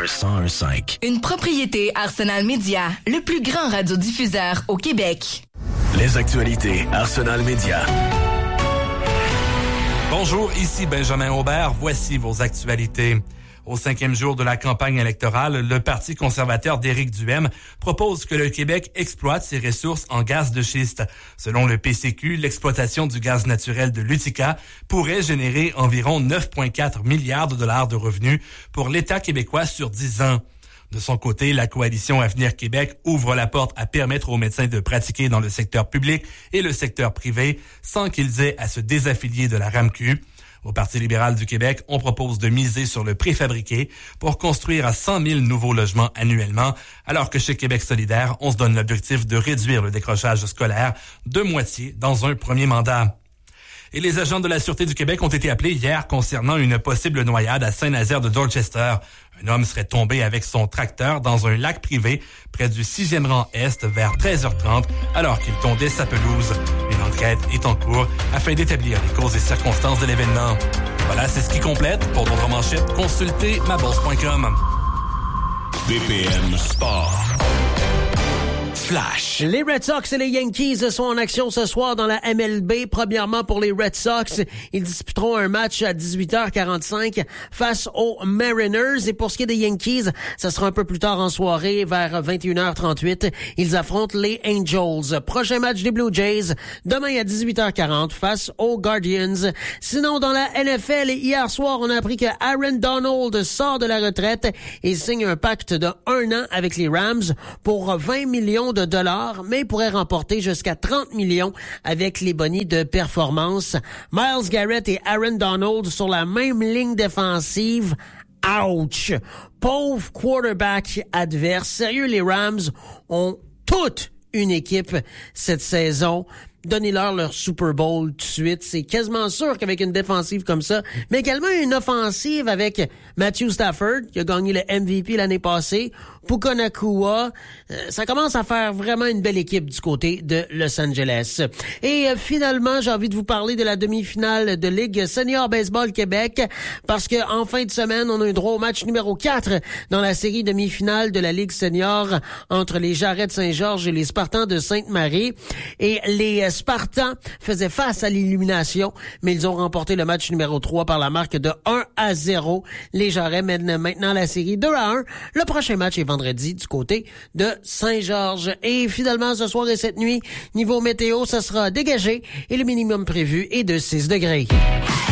101.5. Une propriété Arsenal Média, le plus grand radiodiffuseur au Québec. Les actualités Arsenal Média. Bonjour, ici Benjamin Aubert. Voici vos actualités. Au 5e jour de la campagne électorale, le Parti conservateur d'Éric Duhaime propose que le Québec exploite ses ressources en gaz de schiste. Selon le PCQ, l'exploitation du gaz naturel de l'Utica pourrait générer environ 9,4 milliards de dollars de revenus pour l'État québécois sur 10 ans. De son côté, la coalition Avenir Québec ouvre la porte à permettre aux médecins de pratiquer dans le secteur public et le secteur privé sans qu'ils aient à se désaffilier de la RAMQ. Au Parti libéral du Québec, on propose de miser sur le préfabriqué pour construire à 100 000 nouveaux logements annuellement, alors que chez Québec solidaire, on se donne l'objectif de réduire le décrochage scolaire de moitié dans un premier mandat. Et les agents de la Sûreté du Québec ont été appelés hier concernant une possible noyade à Saint-Nazaire de Dorchester. Un homme serait tombé avec son tracteur dans un lac privé près du 6e rang Est vers 13h30 alors qu'il tondait sa pelouse. Une enquête est en cours afin d'établir les causes et circonstances de l'événement. Voilà, c'est ce qui complète. Pour d'autres manchettes, consultez mabourse.com. BPM Sport. Flash. Les Red Sox et les Yankees sont en action ce soir dans la MLB. Premièrement, pour les Red Sox, ils disputeront un match à 18h45 face aux Mariners. Et pour ce qui est des Yankees, ça sera un peu plus tard en soirée, vers 21h38. Ils affrontent les Angels. Prochain match des Blue Jays, demain à 18h40 face aux Guardians. Sinon, dans la NFL, hier soir, on a appris que Aaron Donald sort de la retraite et signe un pacte de 1 an avec les Rams pour 20 millions de dollars, mais pourrait remporter jusqu'à 30 millions avec les bonus de performance. Myles Garrett et Aaron Donald sur la même ligne défensive. Ouch! Pauvre quarterback adverse. Sérieux, les Rams ont toute une équipe cette saison. Donnez-leur leur Super Bowl tout de suite. C'est quasiment sûr qu'avec une défensive comme ça, mais également une offensive avec Matthew Stafford, qui a gagné le MVP l'année passée, Puka Nacua, ça commence à faire vraiment une belle équipe du côté de Los Angeles. Et finalement, j'ai envie de vous parler de la demi-finale de Ligue Senior Baseball Québec, parce que en fin de semaine, on a eu droit au match numéro 4 dans la série demi-finale de la Ligue Senior entre les Jarrets de Saint-Georges et les Spartans de Sainte-Marie. Et les Spartans faisaient face à l'élimination, mais ils ont remporté le match numéro 3 par la marque de 1-0. Les Jarrets mènent maintenant la série 2-1. Le prochain match est vendredi du côté de Saint-Georges. Et finalement, ce soir et cette nuit, niveau météo, ça sera dégagé et le minimum prévu est de 6 degrés.